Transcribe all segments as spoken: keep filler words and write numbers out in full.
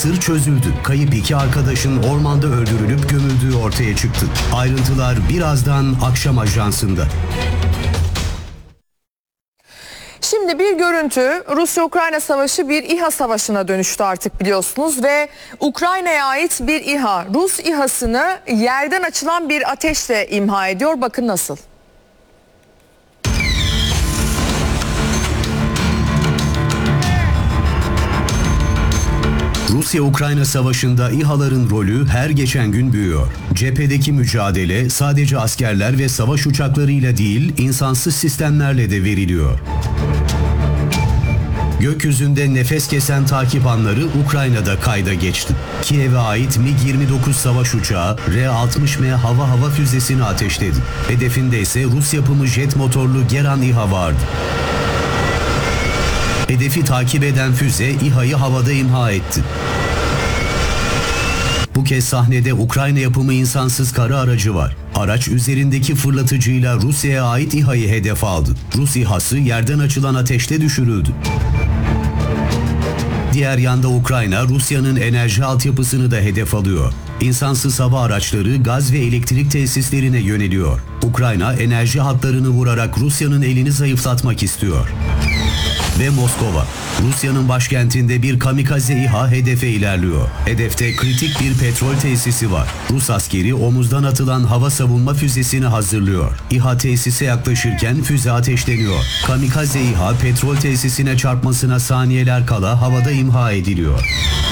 sır çözüldü. Kayıp iki arkadaşın ormanda öldürülüp gömüldüğü ortaya çıktı. Ayrıntılar birazdan Akşam Ajansı'nda. Şimdi bir görüntü, Rusya-Ukrayna savaşı bir İHA savaşına dönüştü artık biliyorsunuz ve Ukrayna'ya ait bir İHA, Rus İHA'sını yerden açılan bir ateşle imha ediyor. Bakın nasıl? Rusya-Ukrayna savaşında İHA'ların rolü her geçen gün büyüyor. Cephedeki mücadele sadece askerler ve savaş uçaklarıyla değil, insansız sistemlerle de veriliyor. Gökyüzünde nefes kesen takip anları Ukrayna'da kayda geçti. Kiev'e ait MiG yirmi dokuz savaş uçağı R altmış M hava hava füzesini ateşledi. Hedefinde ise Rus yapımı jet motorlu Geran İHA vardı. Hedefi takip eden füze İHA'yı havada imha etti. Bu kez sahnede Ukrayna yapımı insansız kara aracı var. Araç üzerindeki fırlatıcıyla Rusya'ya ait İHA'yı hedef aldı. Rus İHA'sı yerden açılan ateşte düşürüldü. Diğer yanda Ukrayna, Rusya'nın enerji altyapısını da hedef alıyor. İnsansız hava araçları gaz ve elektrik tesislerine yöneliyor. Ukrayna, enerji hatlarını vurarak Rusya'nın elini zayıflatmak istiyor. Ve Moskova, Rusya'nın başkentinde bir kamikaze İHA hedefe ilerliyor. Hedefte kritik bir petrol tesisi var. Rus askeri omuzdan atılan hava savunma füzesini hazırlıyor. İHA tesise yaklaşırken füze ateşleniyor. Kamikaze İHA petrol tesisine çarpmasına saniyeler kala havada imha ediliyor.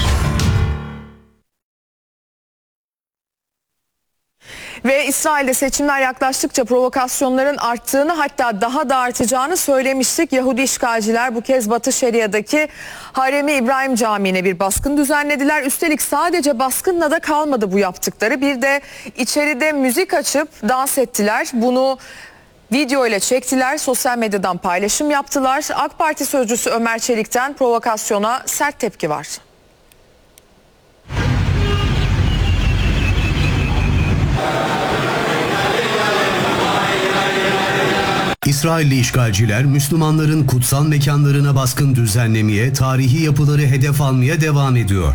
Ve İsrail'de seçimler yaklaştıkça provokasyonların arttığını, hatta daha da artacağını söylemiştik. Yahudi işgalciler bu kez Batı Şeria'daki Harem-i İbrahim Camii'ne bir baskın düzenlediler. Üstelik sadece baskınla da kalmadı bu yaptıkları. Bir de içeride müzik açıp dans ettiler. Bunu video ile çektiler, sosyal medyadan paylaşım yaptılar. AK Parti sözcüsü Ömer Çelik'ten provokasyona sert tepki var. İsrailli işgalciler Müslümanların kutsal mekanlarına baskın düzenlemeye, tarihi yapıları hedef almaya devam ediyor.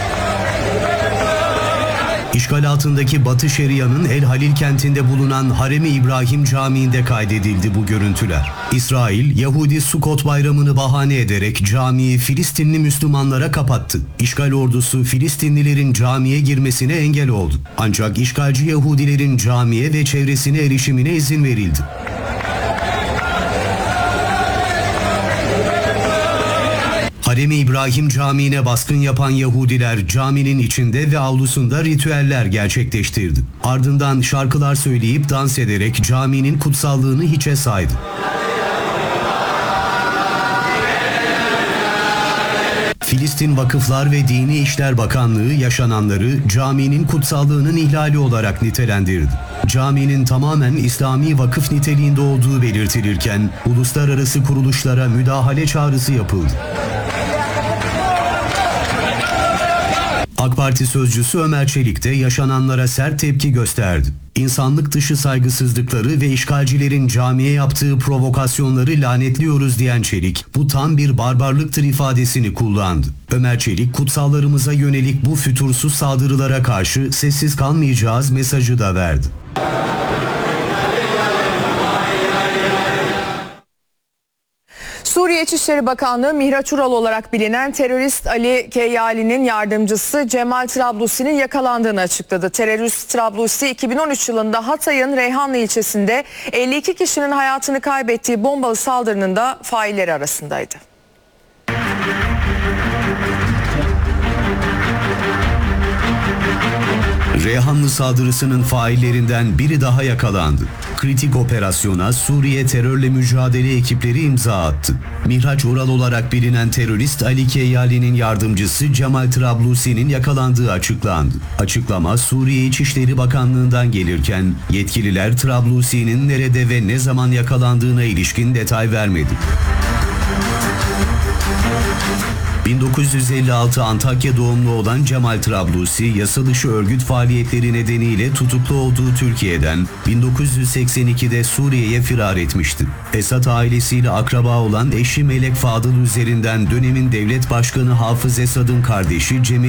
İşgal altındaki Batı Şeria'nın El Halil kentinde bulunan Harem-i İbrahim Camii'nde kaydedildi bu görüntüler. İsrail, Yahudi Sukot bayramını bahane ederek camiyi Filistinli Müslümanlara kapattı. İşgal ordusu Filistinlilerin camiye girmesine engel oldu. Ancak işgalci Yahudilerin camiye ve çevresine erişimine izin verildi. Harem-i İbrahim Camii'ne baskın yapan Yahudiler caminin içinde ve avlusunda ritüeller gerçekleştirdi. Ardından şarkılar söyleyip dans ederek caminin kutsallığını hiçe saydı. Filistin Vakıflar ve Dini İşler Bakanlığı yaşananları caminin kutsallığının ihlali olarak nitelendirdi. Caminin tamamen İslami vakıf niteliğinde olduğu belirtilirken uluslararası kuruluşlara müdahale çağrısı yapıldı. AK Parti sözcüsü Ömer Çelik de yaşananlara sert tepki gösterdi. İnsanlık dışı saygısızlıkları ve işgalcilerin camiye yaptığı provokasyonları lanetliyoruz diyen Çelik, bu tam bir barbarlıktır ifadesini kullandı. Ömer Çelik, kutsallarımıza yönelik bu fütursuz saldırılara karşı sessiz kalmayacağız mesajı da verdi. Suriye İçişleri Bakanlığı Mihraç Ural olarak bilinen terörist Ali Keyyali'nin yardımcısı Cemal Trablusi'nin yakalandığını açıkladı. Terörist Trablusi iki bin on üç yılında Hatay'ın Reyhanlı ilçesinde elli iki kişinin hayatını kaybettiği bombalı saldırının da failleri arasındaydı. Reyhanlı saldırısının faillerinden biri daha yakalandı. Kritik operasyona Suriye terörle mücadele ekipleri imza attı. Mihraç Ural olarak bilinen terörist Ali Keyyali'nin yardımcısı Cemal Trablusi'nin yakalandığı açıklandı. Açıklama Suriye İçişleri Bakanlığı'ndan gelirken yetkililer Trablusi'nin nerede ve ne zaman yakalandığına ilişkin detay vermedi. bin dokuz yüz elli altı Antakya doğumlu olan Cemal Trablusi, yasa dışı örgüt faaliyetleri nedeniyle tutuklu olduğu Türkiye'den bin dokuz yüz seksen ikide Suriye'ye firar etmişti. Esad ailesiyle akraba olan eşi Melek Fadıl üzerinden dönemin devlet başkanı Hafız Esad'ın kardeşi Cemil